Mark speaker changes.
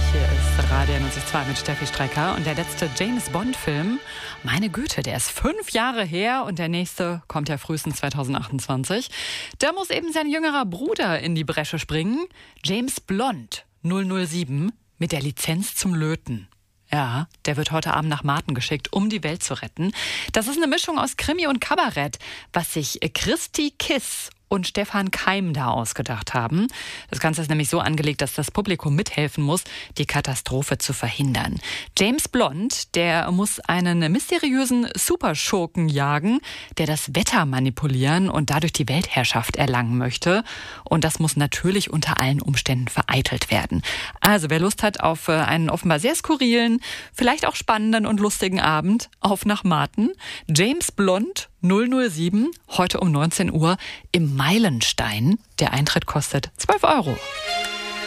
Speaker 1: Hier ist Radio 92 mit Steffi Strecker und der letzte James-Bond-Film, meine Güte, der ist 5 Jahre her und der nächste kommt ja frühestens 2028. Da muss eben sein jüngerer Bruder in die Bresche springen, James Blond 007 mit der Lizenz zum Löten. Ja, der wird heute Abend nach Marten geschickt, um die Welt zu retten. Das ist eine Mischung aus Krimi und Kabarett, was sich Christi Kiss und Stefan Keim da ausgedacht haben. Das Ganze ist nämlich so angelegt, dass das Publikum mithelfen muss, die Katastrophe zu verhindern. James Blond, der muss einen mysteriösen Superschurken jagen, der das Wetter manipulieren und dadurch die Weltherrschaft erlangen möchte. Und das muss natürlich unter allen Umständen vereitelt werden. Also wer Lust hat auf einen offenbar sehr skurrilen, vielleicht auch spannenden und lustigen Abend, auf nach Marten. James Blond 007, heute um 19 Uhr im Meilenstein. Der Eintritt kostet 12 €.